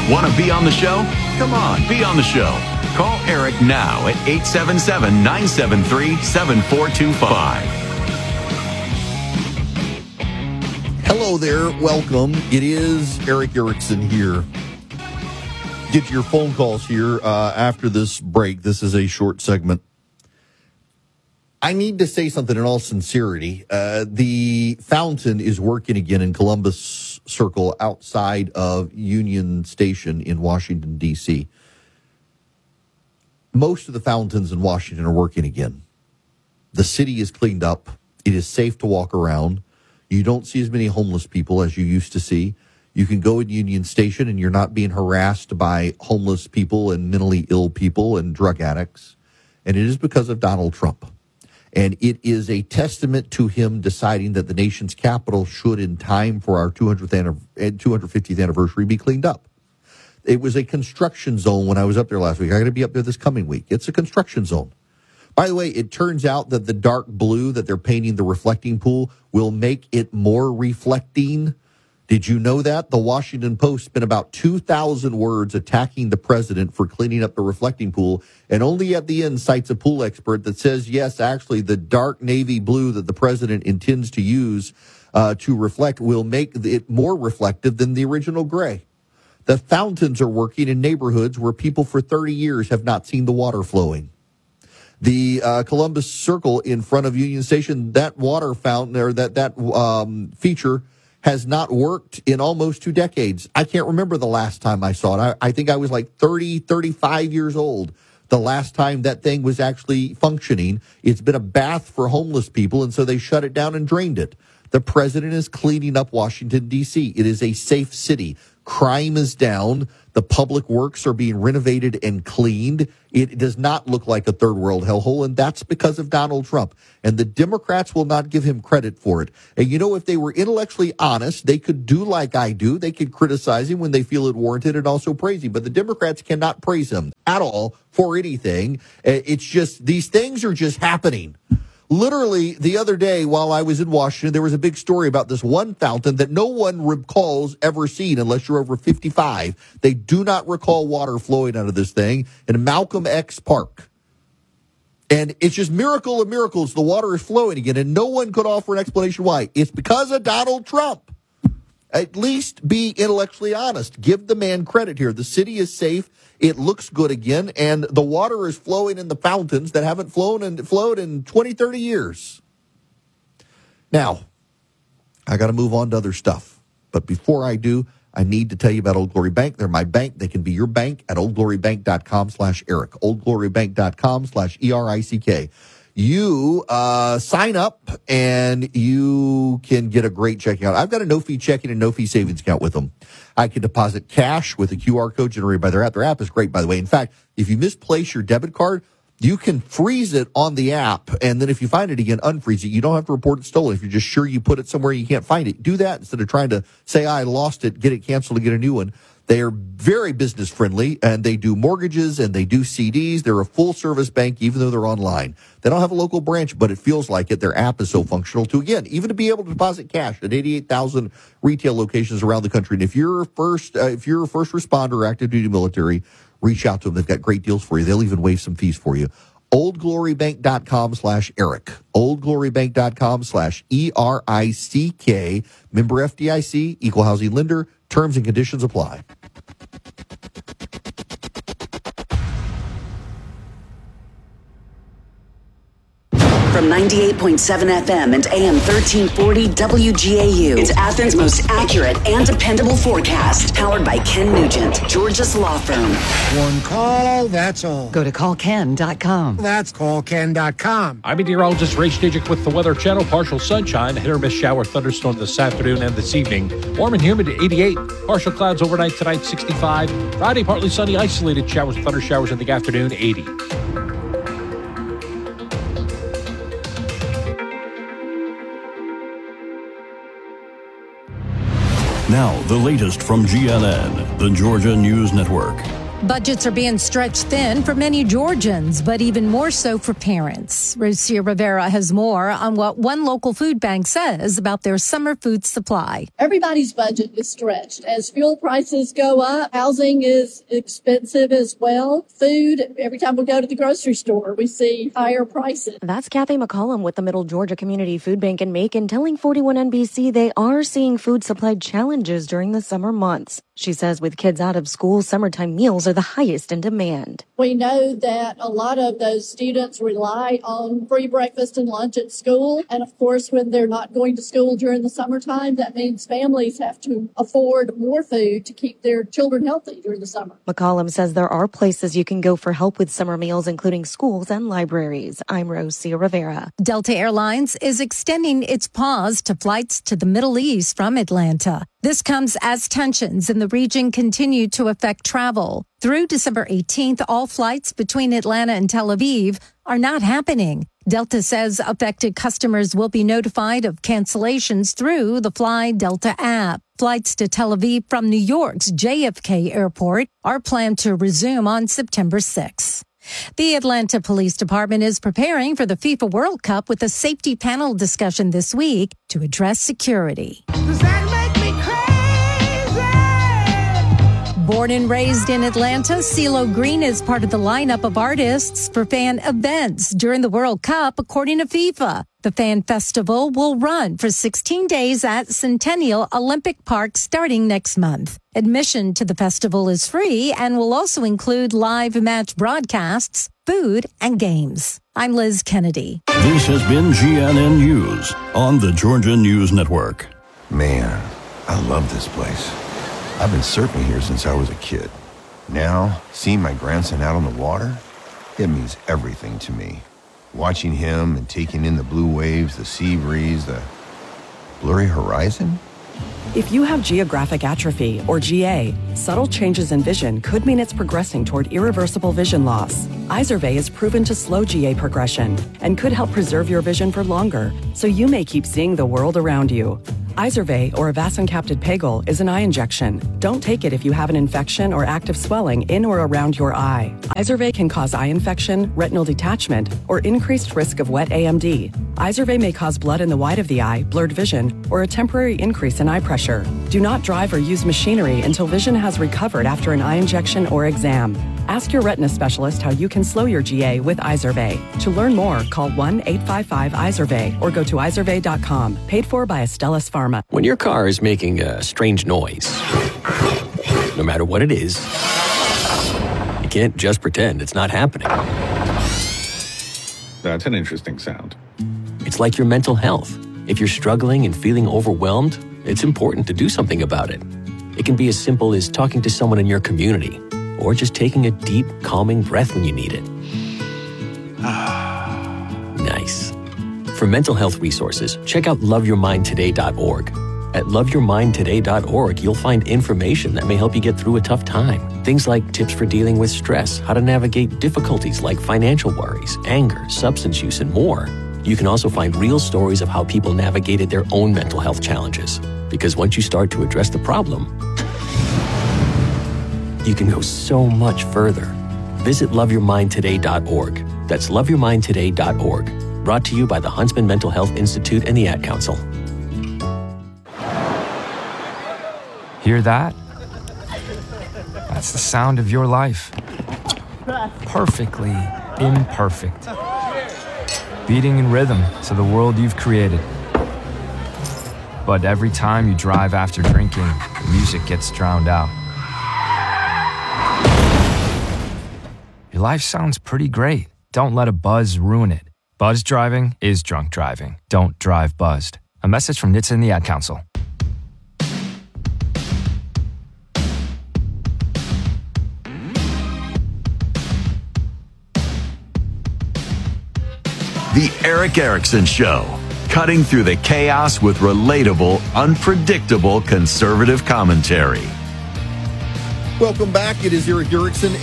Want to be on the show? Come on, be on the show. Call Eric now at 877-973-7425. Hello there. Welcome. It is Eric Erickson here. Get your phone calls here after this break. This is a short segment. I need to say something in all sincerity. The fountain is working again in Columbus Circle outside of Union Station in Washington, D.C. Most of the fountains in Washington are working again. The city is cleaned up. It is safe to walk around. You don't see as many homeless people as you used to see. You can go in Union Station and you're not being harassed by homeless people and mentally ill people and drug addicts. And it is because of Donald Trump. And it is a testament to him deciding that the nation's capital should, in time for our 250th anniversary, be cleaned up. It was a construction zone when I was up there last week. I'm going to be up there this coming week. It's a construction zone. By the way, it turns out that the dark blue that they're painting the reflecting pool will make it more reflecting. Did you know that? The Washington Post spent about 2,000 words attacking the president for cleaning up the reflecting pool, and only at the end cites a pool expert that says, yes, actually, the dark navy blue that the president intends to use to reflect will make it more reflective than the original gray. The fountains are working in neighborhoods where people for 30 years have not seen the water flowing. The Columbus Circle in front of Union Station, that water fountain or that feature has not worked in almost 2 decades. I can't remember the last time I saw it. I think I was like 30, 35 years old the last time that thing was actually functioning. It's been a bath for homeless people, and so they shut it down and drained it. The president is cleaning up Washington, D.C. It is a safe city. Crime is down. The public works are being renovated and cleaned. It does not look like a third world hellhole, and that's because of Donald Trump. And the Democrats will not give him credit for it. And you know, if they were intellectually honest, they could do like I do. They could criticize him when they feel it warranted and also praise him. But the Democrats cannot praise him at all for anything. It's just, these things are just happening. Literally, the other day while I was in Washington, there was a big story about this one fountain that no one recalls ever seen unless you're over 55. They do not recall water flowing out of this thing in Malcolm X Park. And it's just miracle of miracles. The water is flowing again, and no one could offer an explanation why. It's because of Donald Trump. At least be intellectually honest. Give the man credit here. The city is safe. It looks good again, and the water is flowing in the fountains that haven't flowed in 20, 30 years. Now, I got to move on to other stuff. But before I do, I need to tell you about Old Glory Bank. They're my bank. They can be your bank at oldglorybank.com/Eric. oldglorybank.com/ERICK. You sign up and you can get a great checking account. I've got a no-fee checking and no-fee savings account with them. I can deposit cash with a QR code generated by their app. Their app is great, by the way. In fact, if you misplace your debit card, you can freeze it on the app, and then if you find it again, unfreeze it. You don't have to report it stolen. If you're just sure you put it somewhere you can't find it, do that instead of trying to say, I lost it, get it canceled, and get a new one. They are very business friendly, and they do mortgages and they do CDs. They're a full service bank, even though they're online. They don't have a local branch, but it feels like it. Their app is so functional to, again, even to be able to deposit cash at 88,000 retail locations around the country. And if you're a first responder or active duty military, reach out to them. They've got great deals for you. They'll even waive some fees for you. oldglorybank.com/Eric. oldglorybank.com/ERICK. Member FDIC, equal housing lender. Terms and conditions apply. From 98.7 FM and AM 1340 WGAU. It's Athens' most accurate and dependable forecast. Powered by Ken Nugent, Georgia's law firm. One call, that's all. Go to callken.com. That's callken.com. I'm meteorologist Ray Stijik with the Weather Channel. Partial sunshine, hit or miss shower, thunderstorm this afternoon and this evening. Warm and humid at 88. Partial clouds overnight tonight, 65. Friday, partly sunny, isolated showers, thunder showers in the afternoon, 80. Now, the latest from GNN, the Georgia News Network. Budgets are being stretched thin for many Georgians, but even more so for parents. Rosia Rivera has more on what one local food bank says about their summer food supply. Everybody's budget is stretched. As fuel prices go up, housing is expensive as well. Food, every time we go to the grocery store, we see higher prices. That's Kathy McCollum with the Middle Georgia Community Food Bank in Macon telling 41 NBC they are seeing food supply challenges during the summer months. She says with kids out of school, summertime meals are the highest in demand. We know that a lot of those students rely on free breakfast and lunch at school. And of course, when they're not going to school during the summertime, that means families have to afford more food to keep their children healthy during the summer. McCollum says there are places you can go for help with summer meals, including schools and libraries. I'm Rosia Rivera. Delta Airlines is extending its pause to flights to the Middle East from Atlanta. This comes as tensions in the region continue to affect travel. Through December 18th, all flights between Atlanta and Tel Aviv are not happening. Delta says affected customers will be notified of cancellations through the Fly Delta app. Flights to Tel Aviv from New York's JFK Airport are planned to resume on September 6th. The Atlanta Police Department is preparing for the FIFA World Cup with a safety panel discussion this week to address security. Does that make me crazy? Born and raised in Atlanta, CeeLo Green is part of the lineup of artists for fan events during the World Cup, according to FIFA. The fan festival will run for 16 days at Centennial Olympic Park starting next month. Admission to the festival is free and will also include live match broadcasts, food, and games. I'm Liz Kennedy. This has been GNN News on the Georgia News Network. Man, I love this place. I've been surfing here since I was a kid. Now, seeing my grandson out on the water, it means everything to me. Watching him and taking in the blue waves, the sea breeze, the blurry horizon. If you have geographic atrophy, or GA, subtle changes in vision could mean it's progressing toward irreversible vision loss. Izervay is proven to slow GA progression and could help preserve your vision for longer, so you may keep seeing the world around you. Izervay, or avacincaptad pegol, is an eye injection. Don't take it if you have an infection or active swelling in or around your eye. Izervay can cause eye infection, retinal detachment, or increased risk of wet AMD. Izervay may cause blood in the white of the eye, blurred vision, or a temporary increase in eye pressure. Do not drive or use machinery until vision has recovered after an eye injection or exam. Ask your retina specialist how you can slow your GA with Izervay. To learn more, call 1-855-IZERVAY or go to izervay.com. Paid for by Astellas Pharma. When your car is making a strange noise, no matter what it is, you can't just pretend it's not happening. That's an interesting sound. It's like your mental health. If you're struggling and feeling overwhelmed, it's important to do something about it. It can be as simple as talking to someone in your community, or just taking a deep, calming breath when you need it. Nice. For mental health resources, check out loveyourmindtoday.org. At loveyourmindtoday.org, you'll find information that may help you get through a tough time. Things like tips for dealing with stress, how to navigate difficulties like financial worries, anger, substance use, and more. You can also find real stories of how people navigated their own mental health challenges. Because once you start to address the problem, you can go so much further. Visit loveyourmindtoday.org. That's loveyourmindtoday.org. Brought to you by the Huntsman Mental Health Institute and the Ad Council. Hear that? That's the sound of your life. Perfectly imperfect. Beating in rhythm to the world you've created. But every time you drive after drinking, the music gets drowned out. Your life sounds pretty great. Don't let a buzz ruin it. Buzz driving is drunk driving. Don't drive buzzed. A message from NHTSA and the Ad Council. The Eric Erickson Show, cutting through the chaos with relatable, unpredictable conservative commentary. Welcome back. It is Eric Erickson,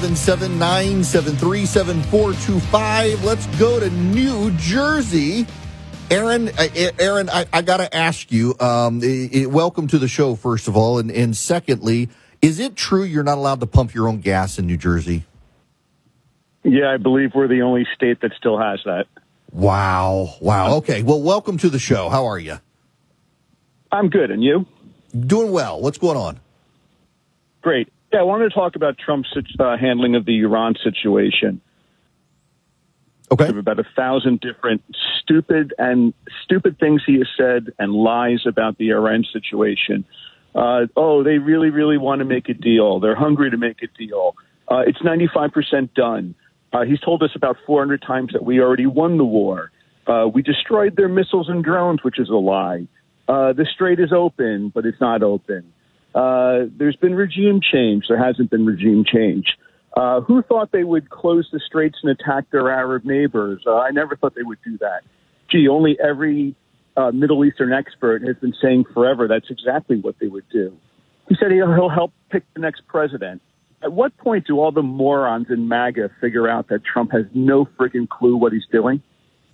877-973-7425. Let's go to New Jersey. Aaron, I got to ask you, welcome to the show, first of all. And secondly, Is it true you're not allowed to pump your own gas in New Jersey? Yeah, I believe we're the only state that still has that. Wow. Okay, well, welcome to the show. How are you? I'm good, and you? Doing well. What's going on? Great. Yeah, I wanted to talk about Trump's handling of the Iran situation. Okay. There are about 1,000 different stupid things he has said and lies about the Iran situation. They really want to make a deal. They're hungry to make a deal. It's 95% done. He's told us about 400 times that we already won the war. We destroyed their missiles and drones, which is a lie. The strait is open, but it's not open. There's been regime change. There hasn't been regime change. Who thought they would close the straits and attack their Arab neighbors? I never thought they would do that. Only every Middle Eastern expert has been saying forever that's exactly what they would do. He said he'll help pick the next president. At what point do all the morons in MAGA figure out that Trump has no friggin' clue what he's doing?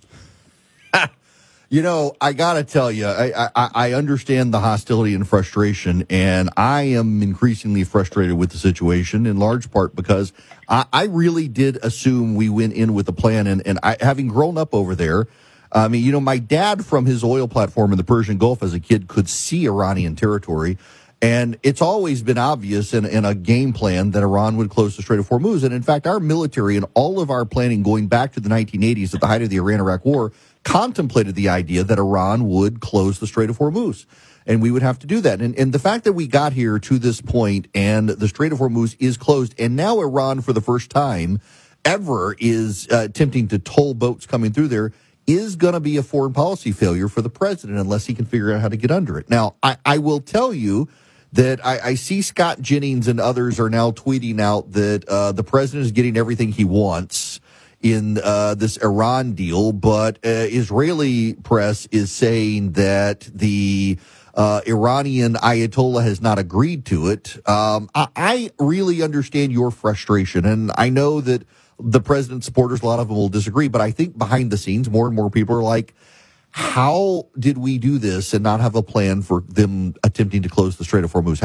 I got to tell you, I understand the hostility and frustration, and I am increasingly frustrated with the situation, in large part because I really did assume we went in with a plan, and I, having grown up over there, my dad from his oil platform in the Persian Gulf as a kid could see Iranian territory, and it's always been obvious in a game plan that Iran would close the Strait of Hormuz, and in fact, our military and all of our planning going back to the 1980s at the height of the Iran-Iraq War contemplated the idea that Iran would close the Strait of Hormuz, and we would have to do that. And the fact that we got here to this point and the Strait of Hormuz is closed, and now Iran, for the first time ever, is attempting to toll boats coming through there, is going to be a foreign policy failure for the president unless he can figure out how to get under it. Now, I will tell you that I see Scott Jennings and others are now tweeting out that the president is getting everything he wants in this Iran deal, but Israeli press is saying that the Iranian Ayatollah has not agreed to it. I really understand your frustration, and I know that the president's supporters, a lot of them will disagree, but I think behind the scenes, more and more people are like, how did we do this and not have a plan for them attempting to close the Strait of Hormuz?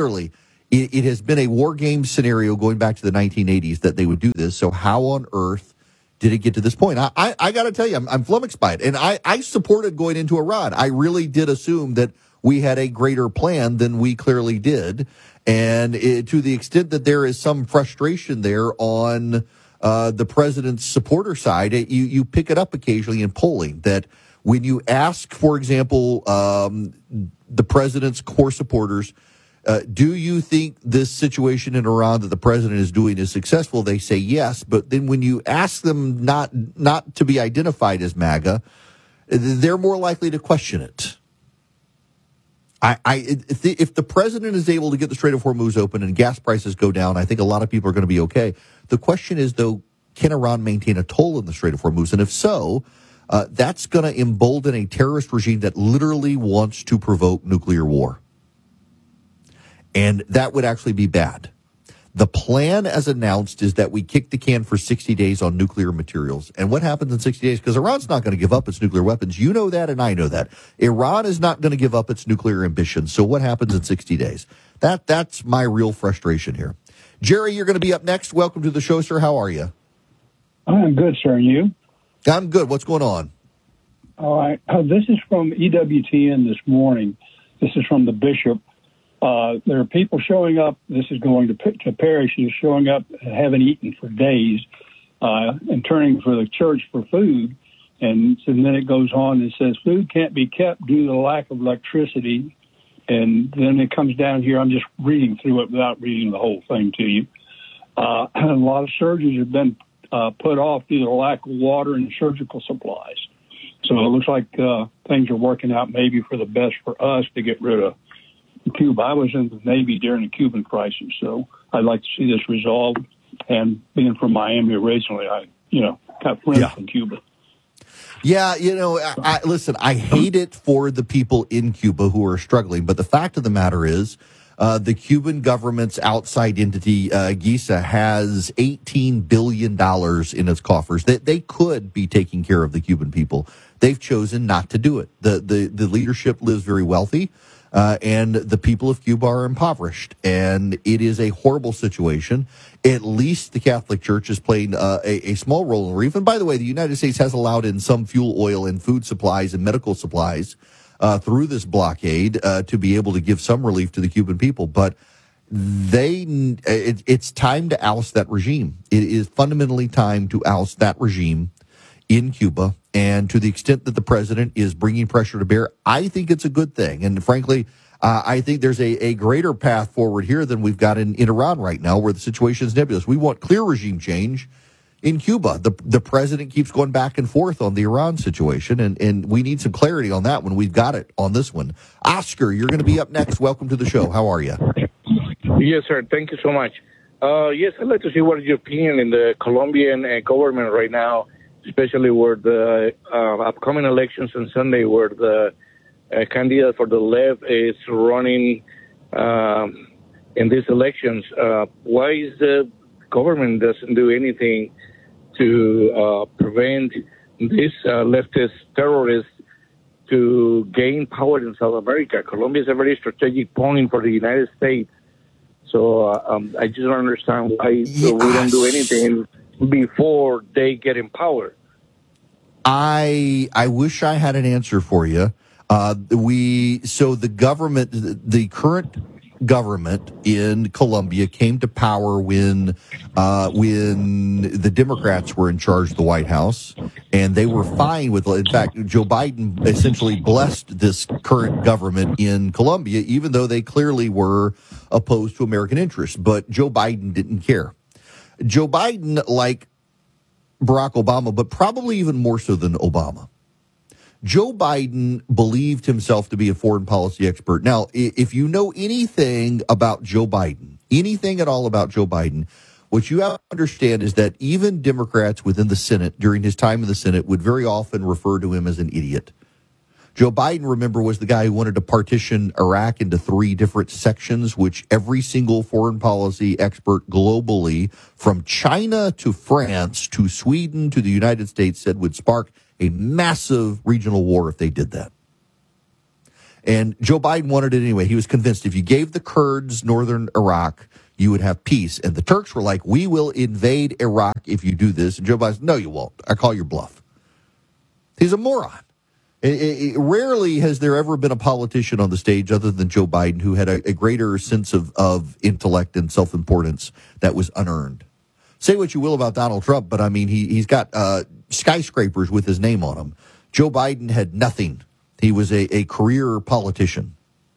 It has been a war game scenario going back to the 1980s that they would do this, so how on earth did it get to this point? I got to tell you, I'm flummoxed by it. And I supported going into Iran. I really did assume that we had a greater plan than we clearly did. And to the extent that there is some frustration there on the president's supporter side, you pick it up occasionally in polling that when you ask, for example, the president's core supporters, do you think this situation in Iran that the president is doing is successful? They say yes. But then when you ask them not to be identified as MAGA, they're more likely to question it. If the president is able to get the Strait of Hormuz open and gas prices go down, I think a lot of people are going to be okay. The question is, though, can Iran maintain a toll in the Strait of Hormuz? And if so, that's going to embolden a terrorist regime that literally wants to provoke nuclear war. And that would actually be bad. The plan as announced is that we kick the can for 60 days on nuclear materials. And what happens in 60 days? Because Iran's not going to give up its nuclear weapons. You know that, and I know that. Iran is not going to give up its nuclear ambitions. So what happens in 60 days? That's my real frustration here. Jerry, you're going to be up next. Welcome to the show, sir. How are you? I'm good, sir. And you? I'm good. What's going on? All right. This is from EWTN this morning. This is from the bishop. There are people showing up. This is going to parishes showing up and haven't eaten for days and turning for the church for food. And then it goes on and says food can't be kept due to the lack of electricity. And then it comes down here. I'm just reading through it without reading the whole thing to you. A lot of surgeries have been put off due to the lack of water and surgical supplies. So it looks like things are working out maybe for the best for us to get rid of Cuba. I was in the Navy during the Cuban crisis, so I'd like to see this resolved. And being from Miami originally, I got friends from Cuba. Yeah, listen, I hate it for the people in Cuba who are struggling, but the fact of the matter is the Cuban government's outside entity, GISA, has $18 billion in its coffers that they could be taking care of the Cuban people. They've chosen not to do it. The leadership lives very wealthy. and the people of Cuba are impoverished. And it is a horrible situation. At least the Catholic Church is playing a small role in the relief. And by the way, the United States has allowed in some fuel oil and food supplies and medical supplies through this blockade to be able to give some relief to the Cuban people. But it's time to oust that regime. It is fundamentally time to oust that regime in Cuba. And to the extent that the president is bringing pressure to bear, I think it's a good thing. And frankly, I think there's a greater path forward here than we've got in Iran right now, where the situation is nebulous. We want clear regime change in Cuba. The president keeps going back and forth on the Iran situation, and we need some clarity on that one. We've got it on this one. Oscar, you're going to be up next. Welcome to the show. How are you? Yes, sir. Thank you so much. Yes, I'd like to see what is your opinion in the Colombian government right now, especially where the upcoming elections on Sunday, where the candidate for the left is running in these elections. Why is the government doesn't do anything to prevent these leftist terrorists to gain power in South America? Colombia is a very strategic point for the United States. So I just don't understand why we don't do anything before they get in power. I wish I had an answer for you. The current government in Colombia came to power when the Democrats were in charge of the White House, and they were fine with. In fact, Joe Biden essentially blessed this current government in Colombia, even though they clearly were opposed to American interests. But Joe Biden didn't care. Joe Biden, like Barack Obama, but probably even more so than Obama, Joe Biden believed himself to be a foreign policy expert. Now, if you know anything about Joe Biden, anything at all about Joe Biden, what you have to understand is that even Democrats within the Senate, during his time in the Senate, would very often refer to him as an idiot. Joe Biden, remember, was the guy who wanted to partition Iraq into 3 different sections, which every single foreign policy expert globally, from China to France to Sweden to the United States, said would spark a massive regional war if they did that. And Joe Biden wanted it anyway. He was convinced if you gave the Kurds northern Iraq, you would have peace. And the Turks were like, we will invade Iraq if you do this. And Joe Biden said, no, you won't. I call your bluff. He's a moron. Rarely has there ever been a politician on the stage other than Joe Biden who had a greater sense of intellect and self-importance that was unearned. Say what you will about Donald Trump, but I mean, he's got skyscrapers with his name on them. Joe Biden had nothing. He was a career politician.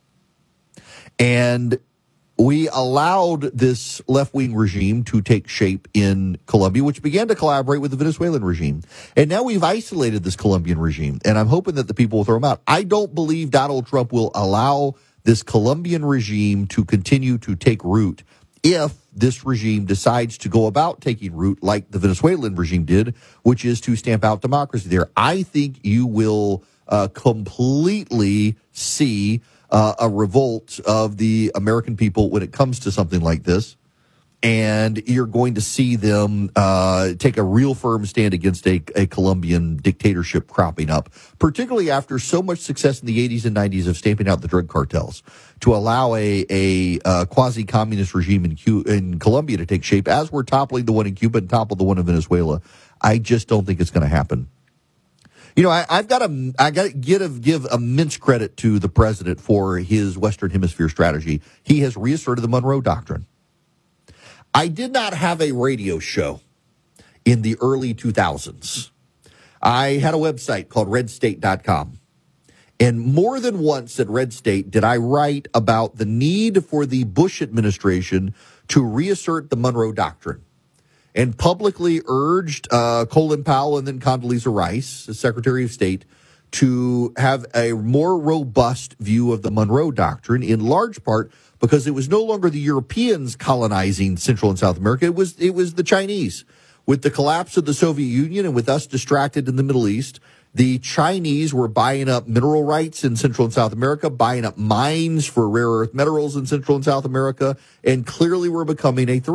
And we allowed this left-wing regime to take shape in Colombia, which began to collaborate with the Venezuelan regime. And now we've isolated this Colombian regime, and I'm hoping that the people will throw him out. I don't believe Donald Trump will allow this Colombian regime to continue to take root if this regime decides to go about taking root like the Venezuelan regime did, which is to stamp out democracy there. I think you will completely see a revolt of the American people when it comes to something like this. And you're going to see them take a real firm stand against a Colombian dictatorship cropping up, particularly after so much success in the 80s and 90s of stamping out the drug cartels. To allow a quasi-communist regime in Colombia to take shape, as we're toppling the one in Cuba and toppled the one in Venezuela, I just don't think it's going to happen. You know, I got to give immense credit to the president for his Western Hemisphere strategy. He has reasserted the Monroe Doctrine. I did not have a radio show in the early 2000s. I had a website called redstate.com. And more than once at Red State did I write about the need for the Bush administration to reassert the Monroe Doctrine, and publicly urged Colin Powell and then Condoleezza Rice, the Secretary of State, to have a more robust view of the Monroe Doctrine, in large part because it was no longer the Europeans colonizing Central and South America. It was the Chinese. With the collapse of the Soviet Union and with us distracted in the Middle East, the Chinese were buying up mineral rights in Central and South America, buying up mines for rare earth minerals in Central and South America, and clearly were becoming a threat.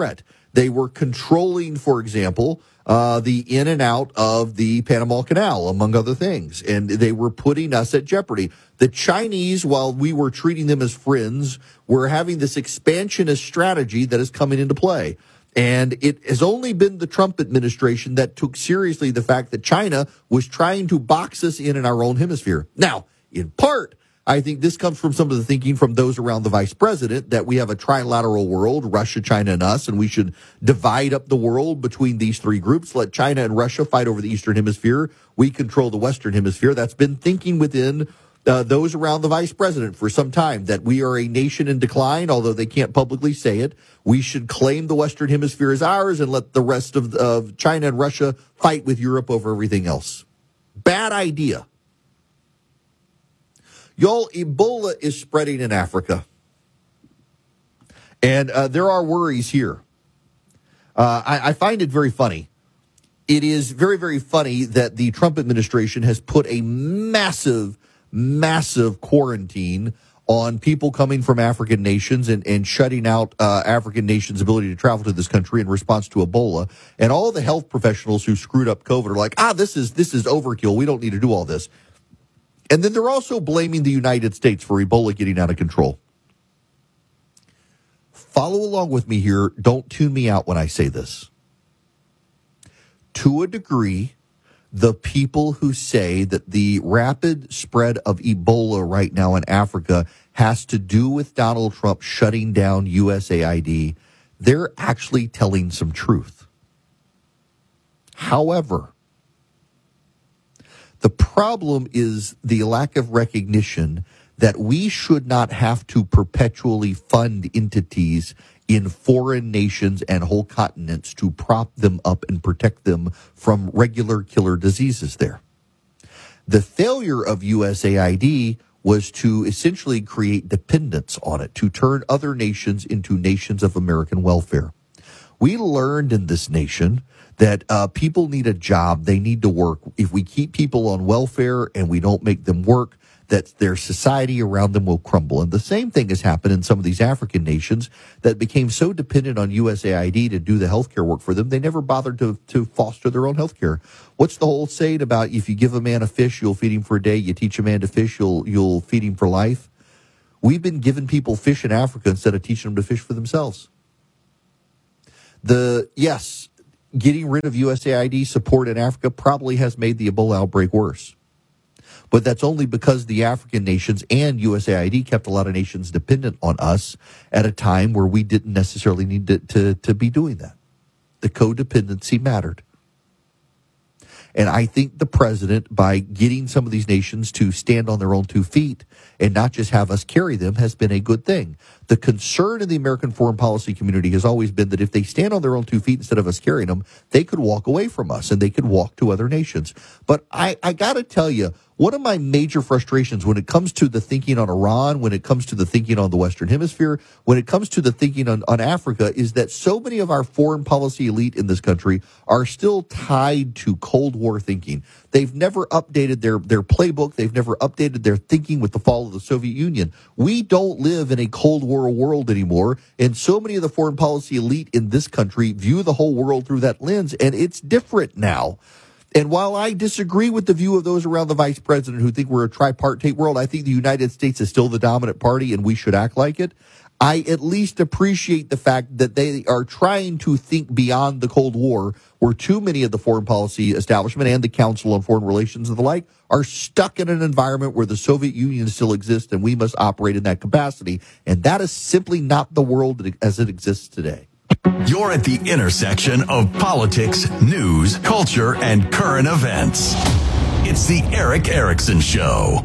They were controlling, for example, the in and out of the Panama Canal, among other things. And they were putting us at jeopardy. The Chinese, while we were treating them as friends, were having this expansionist strategy that is coming into play. And it has only been the Trump administration that took seriously the fact that China was trying to box us in our own hemisphere. Now, in part, I think this comes from some of the thinking from those around the vice president that we have a trilateral world, Russia, China, and us, and we should divide up the world between these three groups. Let China and Russia fight over the Eastern Hemisphere. We control the Western Hemisphere. That's been thinking within those around the vice president for some time, that we are a nation in decline, although they can't publicly say it. We should claim the Western Hemisphere as ours and let the rest of China and Russia fight with Europe over everything else. Bad idea. Y'all, Ebola is spreading in Africa. And there are worries here. I find it very funny. It is very, very funny that the Trump administration has put a massive quarantine on people coming from African nations and shutting out African nations' ability to travel to this country in response to Ebola. And all the health professionals who screwed up COVID are like, this is overkill. We don't need to do all this. And then they're also blaming the United States for Ebola getting out of control. Follow along with me here. Don't tune me out when I say this. To a degree, the people who say that the rapid spread of Ebola right now in Africa has to do with Donald Trump shutting down USAID, they're actually telling some truth. However, the problem is the lack of recognition that we should not have to perpetually fund entities in foreign nations and whole continents to prop them up and protect them from regular killer diseases there. The failure of USAID was to essentially create dependence on it, to turn other nations into nations of American welfare. We learned in this nation that people need a job, they need to work. If we keep people on welfare and we don't make them work, that their society around them will crumble. And the same thing has happened in some of these African nations that became so dependent on USAID to do the healthcare work for them, they never bothered to foster their own healthcare. What's the whole saying about if you give a man a fish, you'll feed him for a day, you teach a man to fish, you'll feed him for life? We've been giving people fish in Africa instead of teaching them to fish for themselves. Getting rid of USAID support in Africa probably has made the Ebola outbreak worse. But that's only because the African nations and USAID kept a lot of nations dependent on us at a time where we didn't necessarily need to be doing that. The codependency mattered. And I think the president, by getting some of these nations to stand on their own 2 feet and not just have us carry them, has been a good thing. The concern in the American foreign policy community has always been that if they stand on their own 2 feet instead of us carrying them, they could walk away from us and they could walk to other nations. But I got to tell you, one of my major frustrations when it comes to the thinking on Iran, when it comes to the thinking on the Western Hemisphere, when it comes to the thinking on Africa, is that so many of our foreign policy elite in this country are still tied to Cold War thinking. They've never updated their playbook. They've never updated their thinking with the fall of the Soviet Union. We don't live in a Cold War world anymore, and so many of the foreign policy elite in this country view the whole world through that lens, and it's different now. And while I disagree with the view of those around the vice president who think we're a tripartite world, I think the United States is still the dominant party and we should act like it. I at least appreciate the fact that they are trying to think beyond the Cold War, where too many of the foreign policy establishment and the Council on Foreign Relations and the like are stuck in an environment where the Soviet Union still exists and we must operate in that capacity. And that is simply not the world as it exists today. You're at the intersection of politics, news, culture, and current events. It's the Erick Erickson Show.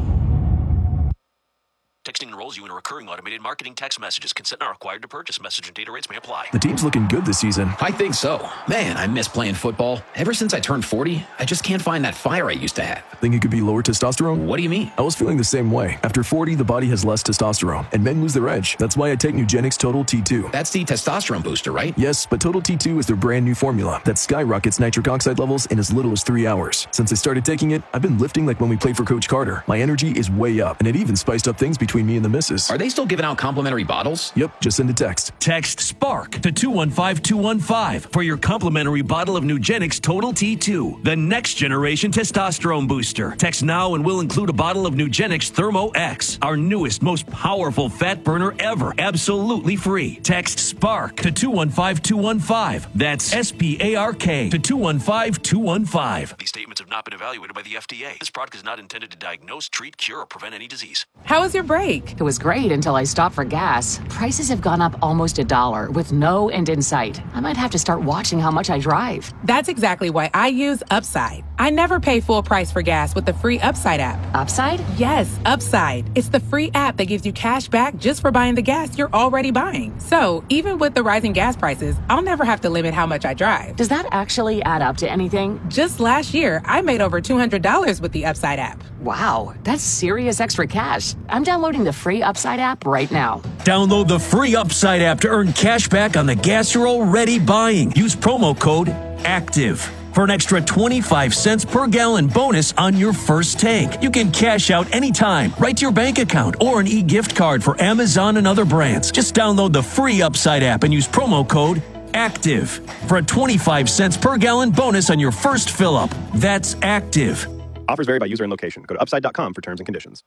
Texting enrolls you in a recurring automated marketing text messages. Consent not required to purchase. Message and data rates may apply. The team's looking good this season. I think so. Man, I miss playing football. Ever since I turned 40, I just can't find that fire I used to have. Think it could be lower testosterone? What do you mean? I was feeling the same way. After 40, the body has less testosterone, and men lose their edge. That's why I take Nugenix Total T2. That's the testosterone booster, right? Yes, but Total T2 is their brand new formula that skyrockets nitric oxide levels in as little as 3 hours. Since I started taking it, I've been lifting like when we played for Coach Carter. My energy is way up, and it even spiced up things between me and the misses. Are they still giving out complimentary bottles? Yep, just send a text. Text SPARK to 215-215 for your complimentary bottle of Nugenix Total T2, the next generation testosterone booster. Text now and we'll include a bottle of Nugenix Thermo X, our newest, most powerful fat burner ever, absolutely free. Text SPARK to 215-215. That's SPARK to 215-215. These statements have not been evaluated by the FDA. This product is not intended to diagnose, treat, cure, or prevent any disease. How was your break? It was great until I stopped for gas. Prices have gone up almost $1 with no end in sight. I might have to start watching how much I drive. That's exactly why I use Upside. I never pay full price for gas with the free Upside app. Upside? Yes, Upside. It's the free app that gives you cash back just for buying the gas you're already buying. So even with the rising gas prices, I'll never have to limit how much I drive. Does that actually add up to anything? Just last year, I made over $200 with the Upside app. Wow, that's serious extra cash. I'm downloading the free Upside app right now. Download the free Upside app to earn cash back on the gas you're already buying. Use promo code ACTIVE for an extra 25 cents per gallon bonus on your first tank. You can cash out anytime, right to your bank account, or an e-gift card for Amazon and other brands. Just download the free Upside app and use promo code ACTIVE for a 25 cents per gallon bonus on your first fill-up. That's ACTIVE. Offers vary by user and location. Go to upside.com for terms and conditions.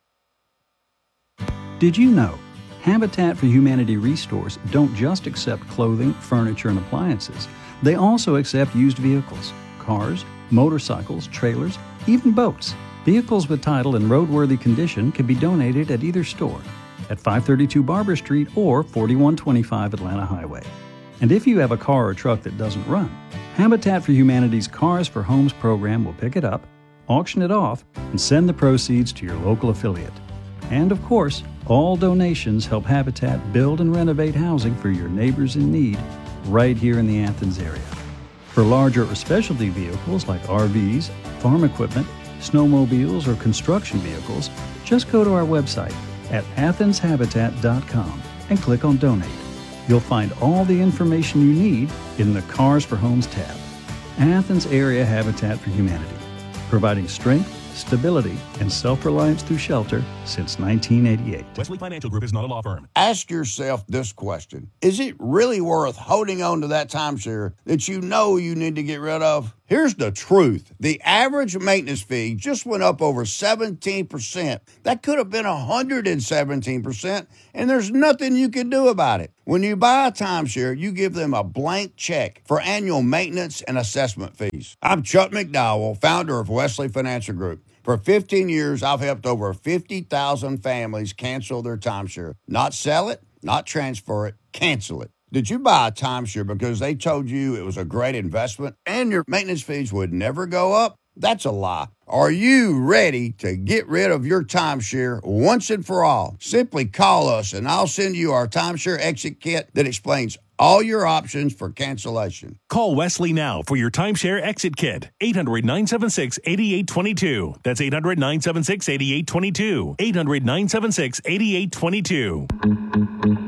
Did you know Habitat for Humanity Restores don't just accept clothing, furniture, and appliances. They also accept used vehicles, cars, motorcycles, trailers, even boats. Vehicles with title in roadworthy condition can be donated at either store, at 532 Barber Street or 4125 Atlanta Highway. And if you have a car or truck that doesn't run, Habitat for Humanity's Cars for Homes program will pick it up, auction it off, and send the proceeds to your local affiliate. And of course, all donations help Habitat build and renovate housing for your neighbors in need right here in the Athens area. For larger or specialty vehicles like RVs, farm equipment, snowmobiles, or construction vehicles, just go to our website at athenshabitat.com and click on Donate. You'll find all the information you need in the Cars for Homes tab. Athens Area Habitat for Humanity, providing strength, stability, and self-reliance through shelter since 1988. Wesley Financial Group is not a law firm. Ask yourself this question. Is it really worth holding on to that timeshare that you know you need to get rid of? Here's the truth. The average maintenance fee just went up over 17%. That could have been 117%, and there's nothing you can do about it. When you buy a timeshare, you give them a blank check for annual maintenance and assessment fees. I'm Chuck McDowell, founder of Wesley Financial Group. For 15 years, I've helped over 50,000 families cancel their timeshare. Not sell it, not transfer it, cancel it. Did you buy a timeshare because they told you it was a great investment and your maintenance fees would never go up? That's a lie. Are you ready to get rid of your timeshare once and for all? Simply call us and I'll send you our timeshare exit kit that explains all your options for cancellation. Call Wesley now for your timeshare exit kit. 800-976-8822. That's 800-976-8822. 800-976-8822.